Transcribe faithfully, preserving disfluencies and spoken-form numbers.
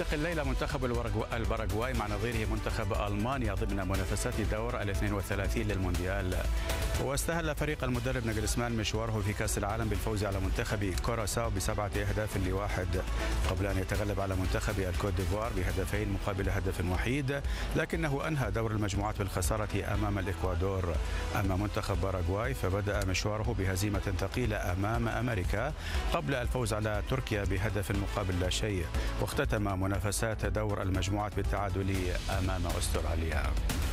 يلتقي الليلة منتخب الباراغواي مع نظيره منتخب ألمانيا ضمن منافسات دور الاثنين وثلاثين للمونديال. واستهل فريق المدرب ناغلسمان مشواره في كأس العالم بالفوز على منتخب كوراساو بسبعة أهداف لواحد قبل أن يتغلب على منتخب الكوت ديفوار بهدفين مقابل هدف وحيد، لكنه أنهى دور المجموعات بالخسارة أمام الإكوادور. أما منتخب باراغواي فبدأ مشواره بهزيمة ثقيلة أمام أمريكا قبل الفوز على تركيا بهدف مقابل لا شيء، واختتم منافسات دور المجموعات بالتعادل أمام أستراليا.